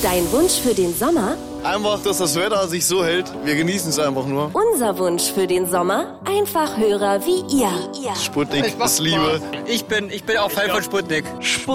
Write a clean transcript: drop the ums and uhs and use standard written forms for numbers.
Dein Wunsch für den Sommer? Einfach, dass das Wetter sich so hält. Wir genießen es einfach nur. Unser Wunsch für den Sommer? Einfach Hörer wie ihr. Sputnik ist Liebe. Ich bin auch Fan von Sputnik.